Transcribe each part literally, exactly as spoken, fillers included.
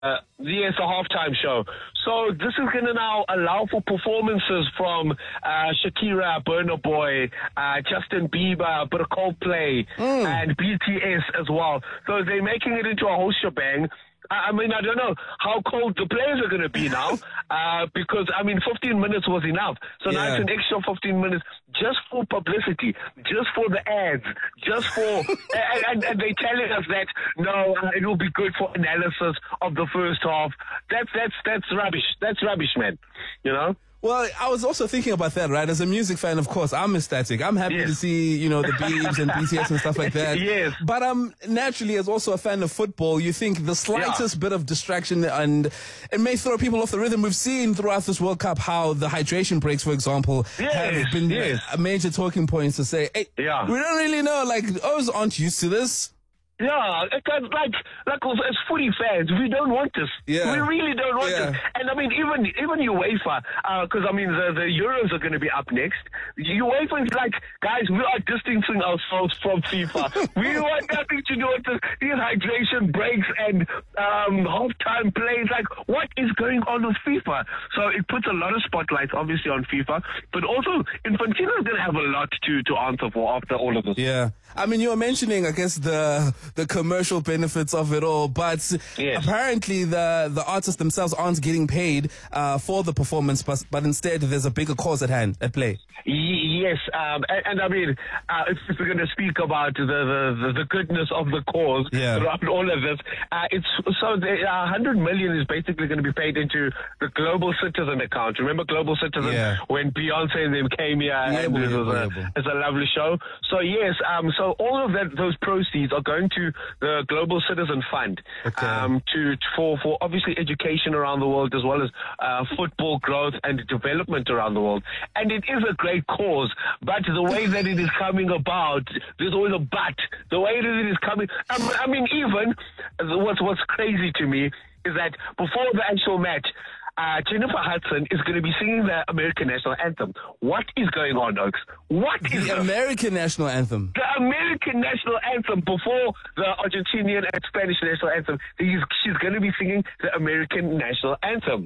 Uh, yes, a halftime show. So this is going to now allow for performances from uh, Shakira, Burna Boy, uh, Justin Bieber, a bit of Coldplay, mm. and B T S as well. So they're making it into a whole shebang. I mean, I don't know how cold the players are going to be now, uh, because, I mean, fifteen minutes was enough. So yeah. now it's an extra fifteen minutes just for publicity, just for the ads, just for, and, and, and they're telling us that, no, uh, it will be good for analysis of the first half. That's, that's, that's rubbish. That's rubbish, man. You know? Well, I was also thinking about that, right? As a music fan, of course, I'm ecstatic. I'm happy yes. to see, you know, the Biebs and B T S and stuff like that. Yes. But um, naturally, as also a fan of football, you think the slightest yeah. bit of distraction and it may throw people off the rhythm. We've seen throughout this World Cup how the hydration breaks, for example, yes. have been yes. a major talking points to say, hey, yeah. we don't really know, like, O's aren't used to this. Yeah, because like, like as footy fans, we don't want this. Yeah. We really don't want yeah. this. And I mean, even even UEFA, because uh, I mean, the, the Euros are going to be up next. UEFA is like, guys, we are distancing ourselves from FIFA. We want nothing to do with this. These hydration breaks and um, halftime plays. Like, what is going on with FIFA? So it puts a lot of spotlights, obviously, on FIFA, but also Infantino is going to have a lot to to answer for after all of this. Yeah, I mean, you were mentioning, I guess, the the commercial benefits of it all, but yes. apparently the the artists themselves aren't getting paid uh, for the performance, but, but instead there's a bigger cause at hand, at play. Yes, um, and, and I mean, uh, if, if we're going to speak about the, the, the goodness of the cause yeah. throughout all of this, uh, it's so the uh, one hundred million is basically going to be paid into the Global Citizen account. Remember Global Citizen yeah. when Beyonce and them came here yeah, and boy, it was yeah, a, boy. it's a lovely show. So yes, um, so all of that, those proceeds are going to the Global Citizen Fund, okay. um, to for for obviously education around the world as well as uh, football growth and development around the world. And it is a great cause, but the way that it is coming about, there's always a but. The way that it is coming, I mean, I mean even what's what's crazy to me is that before the actual match, Uh, Jennifer Hudson is going to be singing the American national anthem. What is going on, Oaks? What is the American national anthem? The American national anthem before the Argentinian and Spanish national anthem. He's, she's going to be singing the American national anthem.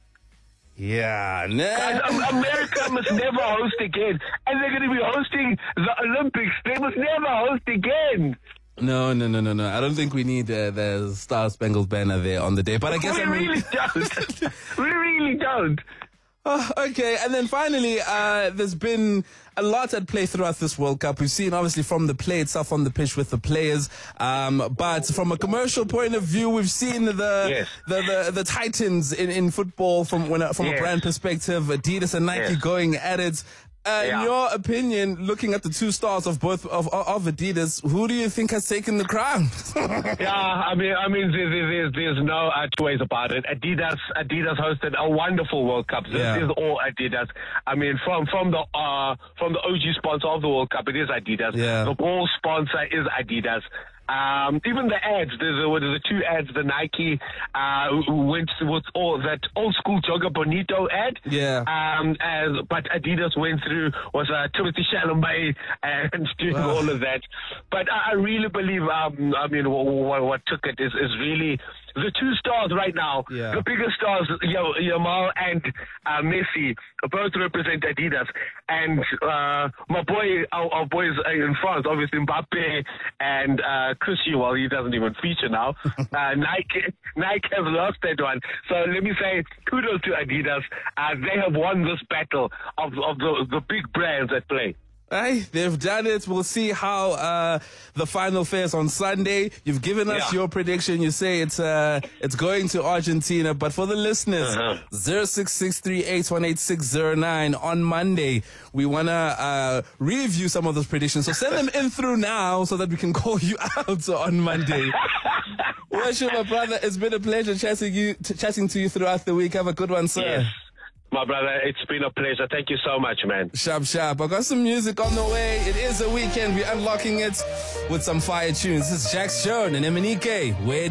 Yeah, nah. Guys, um, America must never host again. And they're going to be hosting the Olympics. They must never host again. No, no, no, no, no. I don't think we need uh, the Star Spangled Banner there on the day. But I guess we I mean... really don't. We really don't. Oh, okay, and then finally, uh, there's been a lot at play throughout this World Cup. We've seen, obviously, from the play itself on the pitch with the players, um, but from a commercial point of view, we've seen the yes. the, the the titans in, in football from when, from yes. a brand perspective. Adidas and Nike yes. going at it. Uh, yeah. In your opinion, looking at the two stars of both of, of Adidas, who do you think has taken the crown? yeah, I mean, I mean, there, there, there's there's no uh, two ways about it. Adidas, Adidas hosted a wonderful World Cup. This yeah. is all Adidas. I mean, from from the uh, from the O G sponsor of the World Cup, it is Adidas. Yeah. The ball sponsor is Adidas. Um, even the ads, there's the, the two ads, the Nike, uh, went with all that old school Joga Bonito ad. Yeah. Um, as, but Adidas went through, was, uh, Timothy Chalamet and doing wow. all of that. But I, I really believe, um, I mean, what, what, what took it is, is really the two stars right now, yeah. the biggest stars, Yamal and uh, Messi, both represent Adidas. And uh, my boy, our, our boys in France, obviously Mbappe and uh, Christian, well, he doesn't even feature now. uh, Nike, Nike has lost that one. So let me say kudos to Adidas. Uh, they have won this battle of, of the, the big brands at play. Hey, they've done it. We'll see how uh, the final fares on Sunday. You've given us yeah. your prediction. You say it's uh, it's going to Argentina. But for the listeners, uh-huh. zero six six three eight one eight six zero nine on Monday, we want to uh, review some of those predictions. So send them in through now so that we can call you out on Monday. Worship, my brother, it's been a pleasure chatting, you, t- chatting to you throughout the week. Have a good one, sir. Yes. My brother, it's been a pleasure. Thank you so much, man. Sharp, sharp. I got some music on the way. It is a weekend. We're unlocking it with some fire tunes. This is Jax Jones and Emanike. Where